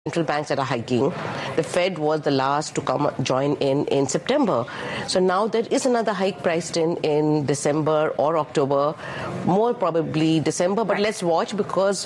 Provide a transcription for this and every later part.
central banks that are hiking. The Fed was the last to join in September. So now there is another hike priced in December or October, more probably December. But let's watch, because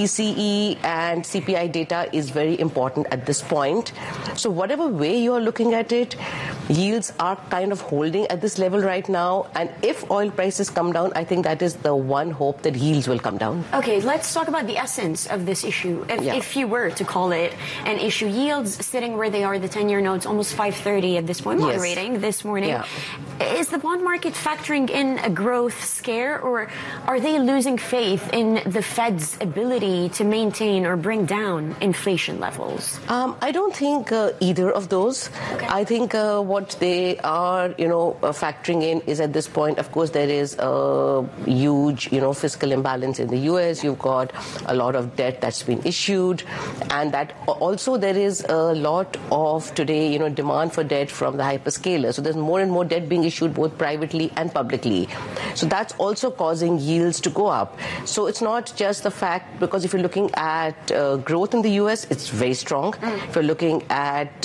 PCE and CPI data is very important at this point. So whatever way you're looking at it, yields are kind of holding at this level right now. And if oil prices come down, I think that is the one hope, that yields will come down. Okay, let's talk about the essence of this issue. If you were to call it an issue, yields sitting where they are, the 10-year notes almost 530 at this point, moderating this morning. Yeah. Is the bond market factoring in a growth scare, or are they losing faith in the Fed's ability to maintain or bring down inflation levels? I don't think either of those. Okay. I think what they are, factoring in is, at this point, of course, there is a huge, fiscal imbalance in the U.S. You've got a lot of debt that's been issued, and that also there is a lot of today, demand for debt from the hyperscalers. So there's more and more debt being issued both privately and publicly. So that's also causing yields to go up. So it's not just the fact, because if you're looking at growth in the U.S., it's very strong. If you're looking at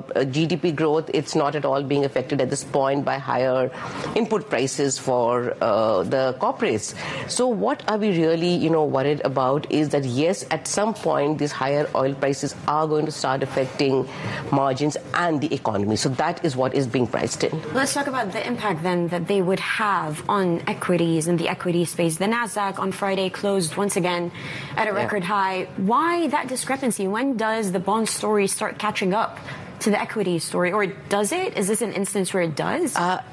GDP growth, it's not at all being affected at this point by higher input prices for the corporates. So what are we really, worried about is that, yes, at some point, these higher oil prices are going to start affecting margins and the economy. So that is what is being priced in. Let's talk about the impact then that they would have on equities and the equity space. The Nasdaq on Friday closed once again at a record high. Why that discrepancy? When does the bond story start catching up to the equity story? Or does it? Is this an instance where it does?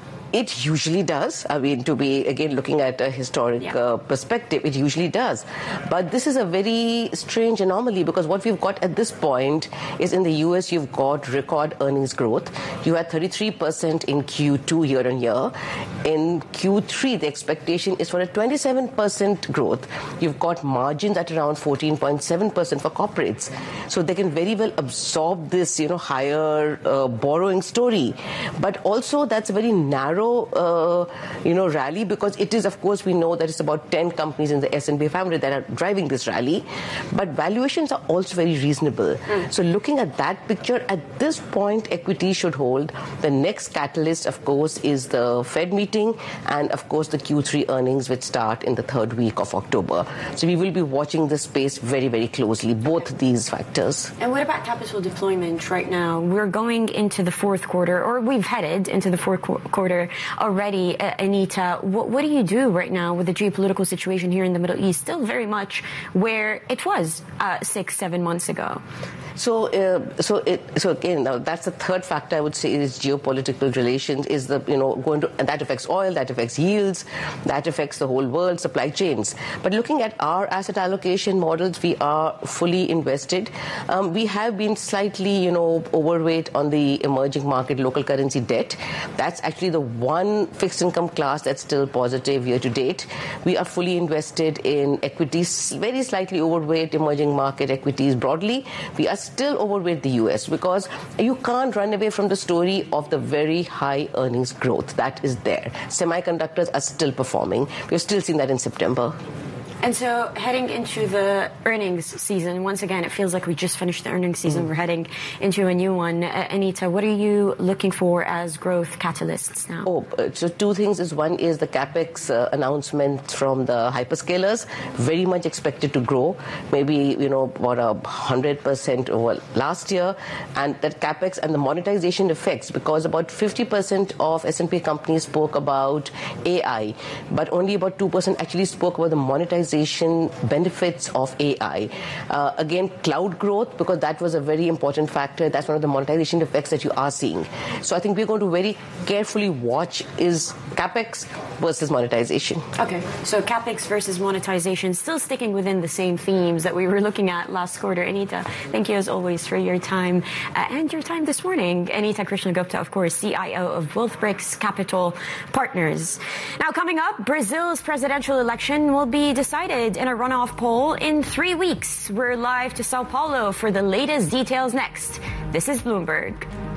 It usually does. I mean, to be, again, looking at a historic perspective, it usually does. But this is a very strange anomaly, because what we've got at this point is, in the U.S., you've got record earnings growth. You had 33% in Q2 year on year. In Q3, the expectation is for a 27% growth. You've got margins at around 14.7% for corporates. So they can very well absorb this, higher borrowing story. But also, that's a very narrow rally, because it is, of course, we know that it's about 10 companies in the S&P 500 that are driving this rally, but valuations are also very reasonable. So looking at that picture, at this point, equity should hold. The next catalyst, of course, is the Fed meeting, and of course the Q3 earnings, which start in the third week of October. So we will be watching this space very, very closely, both these factors. And what about capital deployment right now? We're going into the fourth quarter, or we've headed into the fourth quarter already. Anita, what do you do right now with the geopolitical situation here in the Middle East, still very much where it was 6-7 months ago? So again, now that's the third factor I would say is geopolitical relations. Is the going to, and that affects oil, that affects yields, that affects the whole world, supply chains. But looking at our asset allocation models, we are fully invested. We have been slightly overweight on the emerging market local currency debt. That's actually the one fixed income class that's still positive year to date. We are fully invested in equities, very slightly overweight emerging market equities broadly. We are still overweight the US, because you can't run away from the story of the very high earnings growth that is there. Semiconductors are still performing. We're still seeing that in September. And so heading into the earnings season, once again, it feels like we just finished the earnings season. We're heading into a new one. Anita, what are you looking for as growth catalysts now? So two things is, one is the CapEx announcement from the hyperscalers, very much expected to grow, maybe, about 100% over last year. And that CapEx and the monetization effects, because about 50% of S&P companies spoke about AI, but only about 2% actually spoke about the monetization benefits of AI. Again, cloud growth, because that was a very important factor. That's one of the monetization effects that you are seeing. So I think we're going to very carefully watch is CapEx versus monetization. Okay, so CapEx versus monetization, still sticking within the same themes that we were looking at last quarter. Anita, thank you as always for your time and your time this morning. Anita Krishnagupta, of course, CIO of Wealthbricks Capital Partners. Now, coming up, Brazil's presidential election will be decided in a runoff poll in 3 weeks. We're live to Sao Paulo for the latest details next. This is Bloomberg.